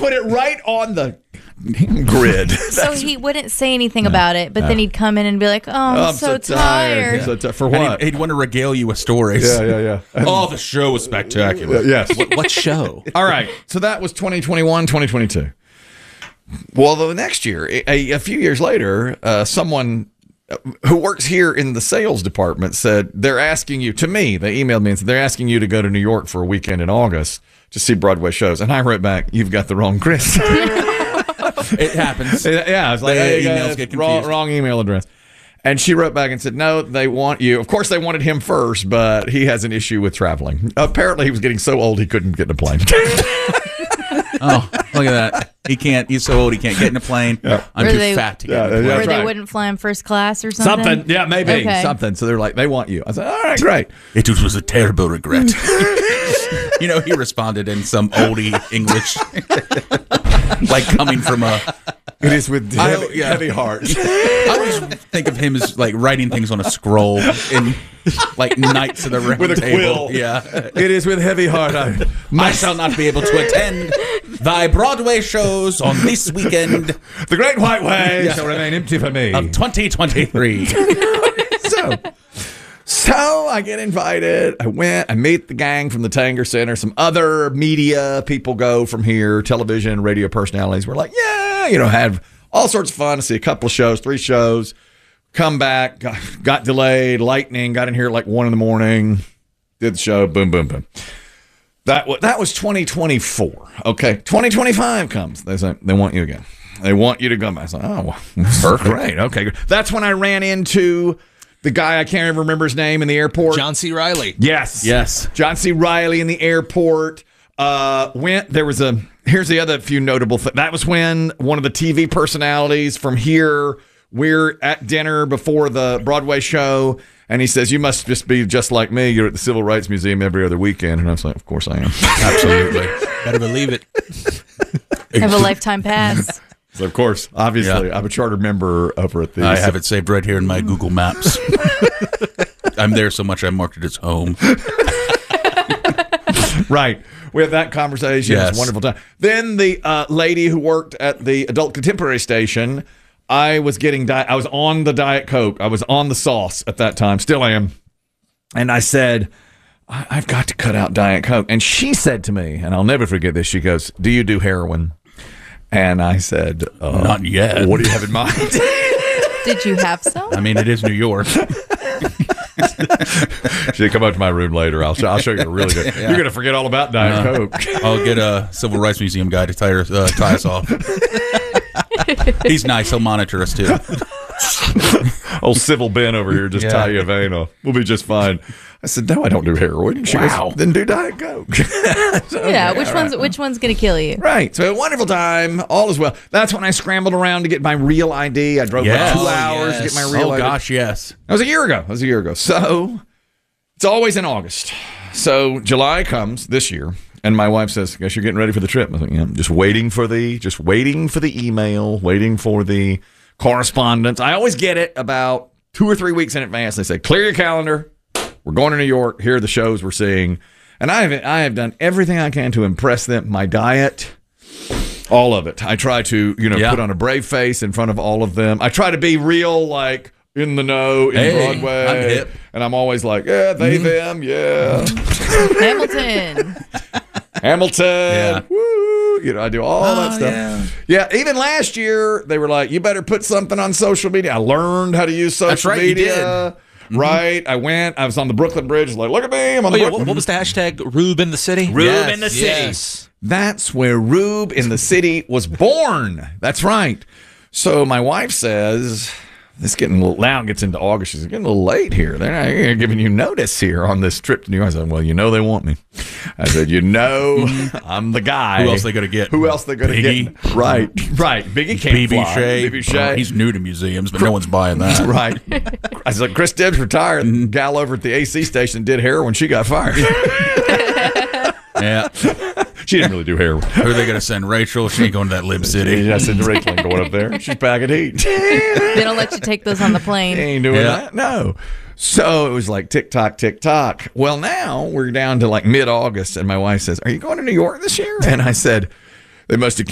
put it right on the grid. So he wouldn't say anything about it, but then he'd come in and be like, I'm so tired. For what? He'd want to regale you with stories. Yeah. Oh, the show was spectacular. Yes. What show? All right. So that was 2021, 2022. Well, the next year, a few years later, someone who works here in the sales department said they're asking you, to me, they emailed me and said they're asking you to go to New York for a weekend in August to see Broadway shows. And I wrote back, you've got the wrong Chris. It happens. Yeah, it's like, The hey, emails guys, get confused. wrong email address. And she wrote back and said, no, they want you. Of course, they wanted him first, but he has an issue with traveling. Apparently, he was getting so old he couldn't get in a plane. Oh, look at that. He can't. He's so old he can't get in a plane. Yeah. I'm Or too they- fat to get in a Yeah, plane. that's Or they right. wouldn't fly him first class or something? Something. Yeah, maybe. Okay. Something. So they're like, they want you. I said, all right, great. It was a terrible regret. He responded in some oldie English, like coming from a. It is with heavy heart. I always think of him as like writing things on a scroll in like Knights of the Round With a Table. quill. Yeah. It is with heavy heart. I shall not be able to attend thy Broadway shows on this weekend The Great White Way shall remain empty for me. of 2023. So I get invited. I went. I meet the gang from the Tanger Center. Some other media people go from here. Television, radio personalities. We're like, yeah, had all sorts of fun. I see a couple of shows, 3 shows. Come back. Got delayed. Lightning. Got in here at like 1 a.m. Did the show. Boom, boom, boom. That was 2024. Okay, 2025 comes. They say they want you again. They want you to come. I said, oh, well, great. Okay, good. That's when I ran into the guy, I can't even remember his name, in the airport. John C. Reilly. Yes. Yes. John C. Reilly in the airport. Here's the other few notable things. That was when one of the TV personalities from here, we're at dinner before the Broadway show, and he says, you must just be just like me. You're at the Civil Rights Museum every other weekend. And I was like, of course I am. Absolutely. Better believe it. Have a lifetime pass. So of course, obviously, I'm a charter member over at the... I have it saved right here in my Google Maps. I'm there so much I marked it as home. Right. We had that conversation. Yes. It's a wonderful time. Then the lady who worked at the Adult Contemporary station, I was on the Diet Coke. I was on the sauce at that time. Still am. And I said, I've got to cut out Diet Coke. And she said to me, and I'll never forget this, she goes, do you do heroin? And I said, Not yet. What do you have in mind? Did you have some? I mean, it is New York. She'll come up to my room later. I'll show you a really good. You're going to forget all about Diet Coke. I'll get a Civil Rights Museum guy to tie us off. He's nice. He'll monitor us, too. Old Civil Ben over here just tie you a vein off. We'll be just fine. I said, no, I don't do heroin. She goes, then do Diet Coke. So, Yeah, okay, which one's going to kill you? Right. So a wonderful time. All is well. That's when I scrambled around to get my real ID. I drove Yes. like 2 hours to get my real ID. gosh, yes. That was a year ago. So it's always in August. So July comes this year, and my wife says, guess you're getting ready for the trip. I think, yeah, I'm just waiting for the email, waiting for the correspondence. I always get it about 2 or 3 weeks in advance. They say, clear your calendar. We're going to New York. Here are the shows we're seeing. And I have done everything I can to impress them. My diet, all of it. I try to, put on a brave face in front of all of them. I try to be real, like, in the know, in Broadway. I'm hip. And I'm always like, yeah, they, them, yeah. Hamilton. Yeah. Woo. I do all that stuff. Yeah, even last year, they were like, you better put something on social media. I learned how to use social That's right, you media. did. Right. I was on the Brooklyn Bridge. Like, look at me. I'm on the Brooklyn. What was the hashtag? Rube in the city? Rube in the city. Yes. That's where Rube in the City was born. That's right. So my wife says, this getting a little, now it gets into August. She's getting a little late here. They're not giving you notice here on this trip to New York. I said, well, they want me. I said, I'm the guy. Who else they going to get? Who else they going to get? Right. Biggie can't BB fly. Shea. BB Shea. He's new to museums, but no one's buying that. Right. I said, Chris Dibbs retired. The gal over at the AC station did heroin. She got fired. Yeah. She didn't really do heroin. Who are they going to send? Rachel? She ain't going to that Lib City. I said, Rachel ain't going up there. She's packing heat. They don't let you take those on the plane. Ain't doing that. No. So it was like tick tock, tick tock. Well, now we're down to like mid-August, and my wife says, "Are you going to New York this year?" And I said, "They must have